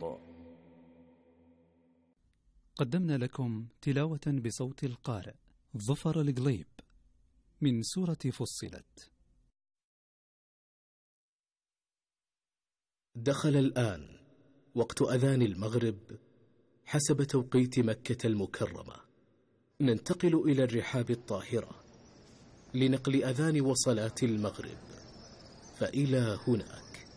قدمنا لكم تلاوة بصوت القارئ ظفر القليب من سورة فصلت. دخل الآن وقت أذان المغرب حسب توقيت مكة المكرمة. ننتقل إلى الرحاب الطاهرة لنقل أذان وصلاة المغرب، فإلى هناك.